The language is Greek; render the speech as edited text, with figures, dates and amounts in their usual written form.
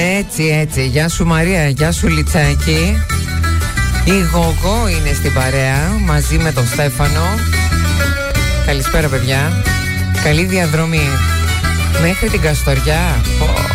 Έτσι. Γεια σου Μαρία, γεια σου Λιτσάκη. Η Γογό είναι στην παρέα μαζί με τον Στέφανο. Καλησπέρα παιδιά. Καλή διαδρομή μέχρι την Καστοριά.